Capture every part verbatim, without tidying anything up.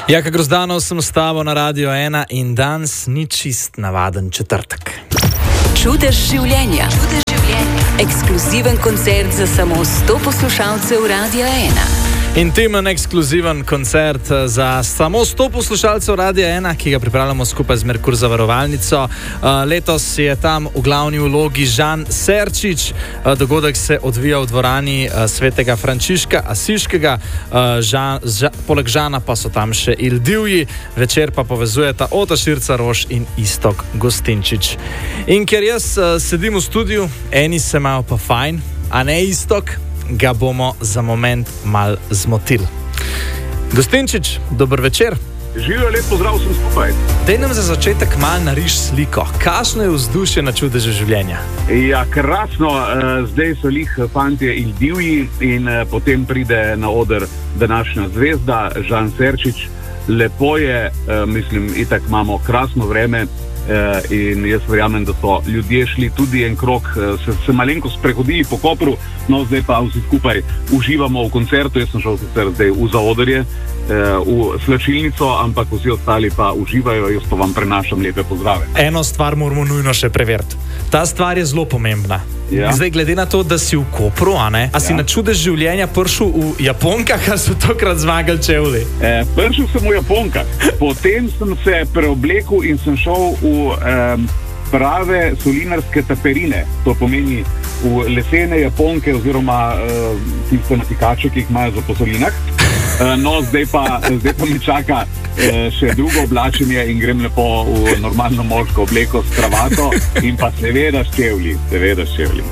Jaka Grozdanov sem s tabo na Radio ena in danes ni čist navaden četrtek. Čudež življenja. Čudež življenja. Ekskluziven koncert za samo sto poslušalcev Radio ena. Intimen, ekskluziven koncert za samo sto poslušalcev Radia ena, ki ga pripravljamo skupaj z Merkur zavarovalnico. Letos je tam v glavni vlogi Žan Serčič. Dogodek se odvija v dvorani svetega Frančiška Asiškega. Žan, ža, poleg Žana pa so tam še Ildivji. Večer pa povezujeta Ota Širca Roš in Istok Gostinčič. In ker jaz sedim v studiu, eni se imajo pa fajn, a ne Istok, ga bomo za moment mal zmotili. Gostinčič, dober večer. Živijo, lep pozdrav vsem skupaj. Dej nam za začetek mal nariš sliko. Kakšno je vzdušje na Čudežu življenja? Ja, krasno. Zdaj so lih fantje Ildivji in potem pride na oder današnja zvezda, Žan Serčič. Lepo je, mislim, itak imamo krasno vreme. Uh, in jaz verjamem, da so ljudje šli tudi en krog, uh, se, se malenko sprehodili po Kopru, no zdaj pa vsi skupaj uživamo v koncertu. Jaz sem šel sicer zdaj v zaodrje, uh, v slačilnico, ampak vsi ostali pa uživajo. Jaz pa vam prenašam lepe pozdrave. Eno stvar moramo nujno še preveriti. Ta stvar je zelo pomembna. Ja. Zdaj, glede na to, da si v Kopru, a ne? A si ja. na Čudež življenja prišel v Japonkah, kar so tokrat zmagali čevlji? E, prišel sem v Japonkah, potem sem se preoblekel in sem šel v um, prave solinarske taperine. To pomeni v lesene Japonke oziroma uh, tiste natikače, ki jih imajo za po solinah. Uh, no, zdaj pa, zdaj pa mi čaka uh, še drugo oblačenje in grem lepo v normalno moško obleko s kravato in pa seveda s čevlji, seveda s čevlji.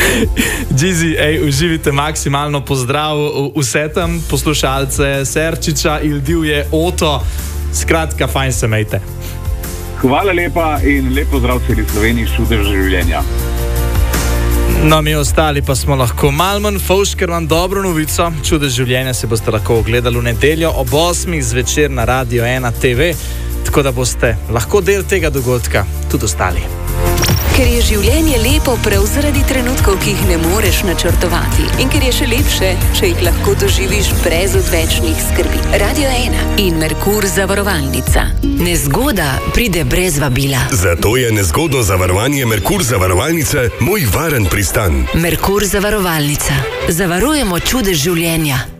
Džizi, ej, uživite maksimalno, pozdrav vse tam, poslušalce Serčiča, Ildivje, Oto, skratka, fajn se mejte. Hvala lepa in lep pozdrav celi Sloveniji, Čudež življenja. No, mi ostali pa smo lahko malo manj fovš, ker vam dobro novico. Čudež življenja se boste lahko ogledali v nedeljo ob osmih zvečer na Radio ena te ve, tako da boste lahko del tega dogodka tudi ostali. Ker je življenje lepo prav zaradi trenutkov, ki jih ne moreš načrtovati. In ker je še lepše, če jih lahko doživiš brez odvečnih skrbi. Radio ena in Merkur zavarovalnica. Nezgoda pride brez vabila. Zato je nezgodno zavarovanje Merkur zavarovalnice moj varen pristan. Merkur zavarovalnica. Zavarujemo čudež življenja.